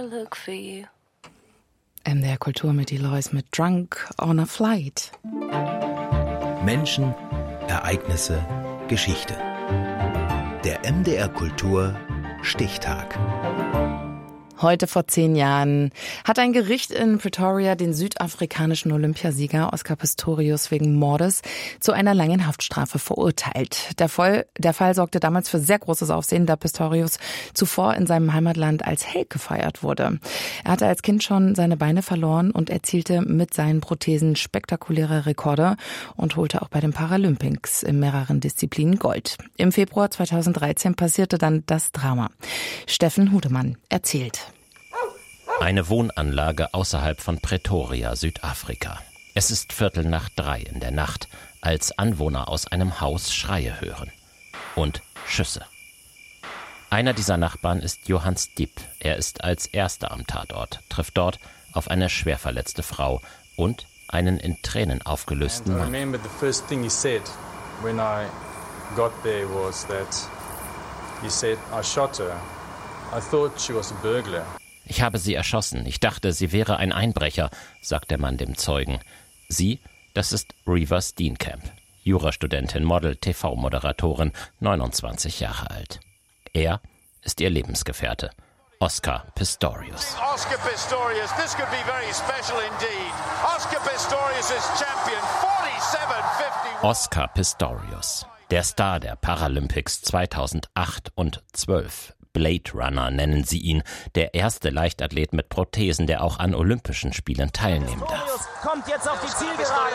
MDR Kultur mit Eloise mit Drunk on a Flight. Menschen, Ereignisse, Geschichte. Der MDR Kultur Stichtag. Heute vor 10 Jahren hat ein Gericht in Pretoria den südafrikanischen Olympiasieger Oscar Pistorius wegen Mordes zu einer langen Haftstrafe verurteilt. Der Fall sorgte damals für sehr großes Aufsehen, da Pistorius zuvor in seinem Heimatland als Held gefeiert wurde. Er hatte als Kind schon seine Beine verloren und erzielte mit seinen Prothesen spektakuläre Rekorde und holte auch bei den Paralympics in mehreren Disziplinen Gold. Im Februar 2013 passierte dann das Drama. Steffen Hudemann erzählt. Eine Wohnanlage außerhalb von Pretoria, Südafrika. Es ist 2:45 in der Nacht, als Anwohner aus einem Haus Schreie hören. Und Schüsse. Einer dieser Nachbarn ist Johann Diep. Er ist als Erster am Tatort, trifft dort auf eine schwer verletzte Frau und einen in Tränen aufgelösten Mann. Ich habe sie erschossen. Ich dachte, sie wäre ein Einbrecher, sagt der Mann dem Zeugen. Sie, das ist Reeva Steenkamp, Jurastudentin, Model, TV-Moderatorin, 29 Jahre alt. Er ist ihr Lebensgefährte, Oscar Pistorius. Oscar Pistorius, this could be very special indeed. Oscar Pistorius is champion 47-51. Oscar Pistorius, der Star der Paralympics 2008 und 2012. Blade Runner nennen sie ihn, der erste Leichtathlet mit Prothesen, der auch an Olympischen Spielen teilnehmen darf. Kommt jetzt auf die Zielgerade.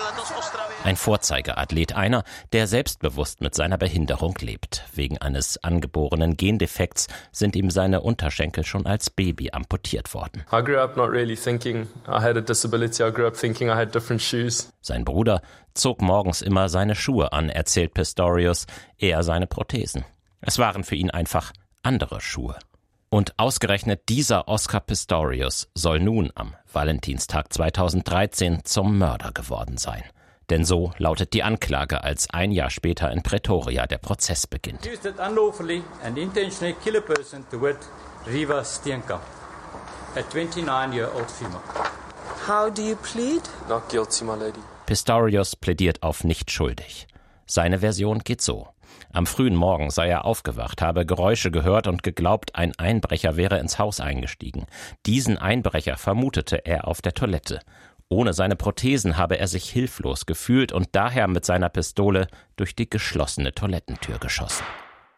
Ein Vorzeigeathlet, einer, der selbstbewusst mit seiner Behinderung lebt. Wegen eines angeborenen Gendefekts sind ihm seine Unterschenkel schon als Baby amputiert worden. I grew up not really thinking I had a disability. I grew up thinking I had different shoes. Sein Bruder zog morgens immer seine Schuhe an, erzählt Pistorius, er seine Prothesen. Es waren für ihn einfach andere Schuhe. Und ausgerechnet dieser Oscar Pistorius soll nun am Valentinstag 2013 zum Mörder geworden sein. Denn so lautet die Anklage, als ein Jahr später in Pretoria der Prozess beginnt. Unlawfully and intentionally kill a person to wit Reeva Steenkamp, a 29-year-old female. How do you plead? Not guilty, my lady. Pistorius plädiert auf nicht schuldig. Seine Version geht so. Am frühen Morgen sei er aufgewacht, habe Geräusche gehört und geglaubt, ein Einbrecher wäre ins Haus eingestiegen. Diesen Einbrecher vermutete er auf der Toilette. Ohne seine Prothesen habe er sich hilflos gefühlt und daher mit seiner Pistole durch die geschlossene Toilettentür geschossen.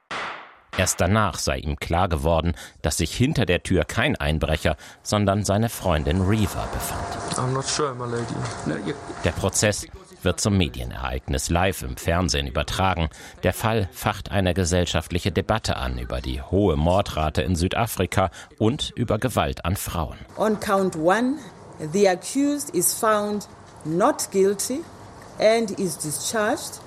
Erst danach sei ihm klar geworden, dass sich hinter der Tür kein Einbrecher, sondern seine Freundin Reeva befand. I'm not sure, my lady. Der Prozess wird zum Medienereignis live im Fernsehen übertragen. Der Fall facht eine gesellschaftliche Debatte an über die hohe Mordrate in Südafrika und über Gewalt an Frauen. On count 1, the accused is found not guilty and is discharged.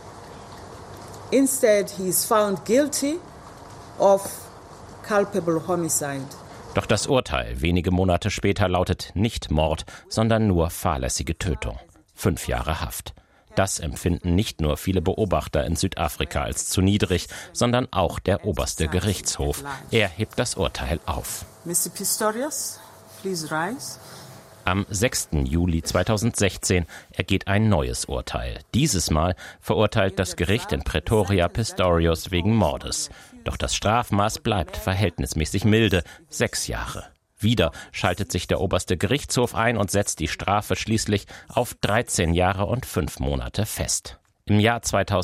Instead, he is found guilty of culpable homicide. Doch das Urteil wenige Monate später lautet nicht Mord, sondern nur fahrlässige Tötung. 5 Jahre Haft. Das empfinden nicht nur viele Beobachter in Südafrika als zu niedrig, sondern auch der oberste Gerichtshof. Er hebt das Urteil auf. Mr. Pistorius, please rise. Am 6. Juli 2016 ergeht ein neues Urteil. Dieses Mal verurteilt das Gericht in Pretoria Pistorius wegen Mordes. Doch das Strafmaß bleibt verhältnismäßig milde, 6 Jahre. Wieder schaltet sich der oberste Gerichtshof ein und setzt die Strafe schließlich auf 13 Jahre und 5 Monate fest. Im Jahr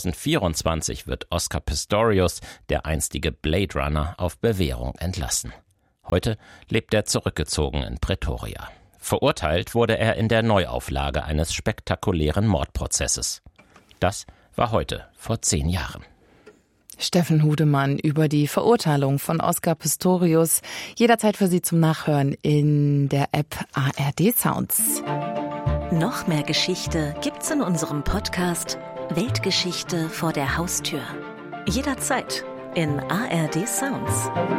2024 wird Oscar Pistorius, der einstige Blade Runner, auf Bewährung entlassen. Heute lebt er zurückgezogen in Pretoria. Verurteilt wurde er in der Neuauflage eines spektakulären Mordprozesses. Das war heute vor 10 Jahren. Steffen Hudemann über die Verurteilung von Oscar Pistorius. Jederzeit für Sie zum Nachhören in der App ARD Sounds. Noch mehr Geschichte gibt's in unserem Podcast Weltgeschichte vor der Haustür. Jederzeit in ARD Sounds.